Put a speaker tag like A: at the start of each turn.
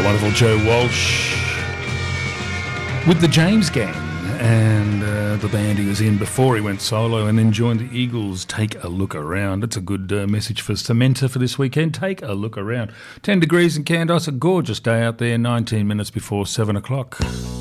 A: the wonderful Joe Walsh with the James Gang and the band he was in before he went solo, and then joined the Eagles. Take a look around. That's a good message for Samantha for this weekend. Take a look around. 10 degrees in Candice, a gorgeous day out there, 19 minutes before 7 o'clock.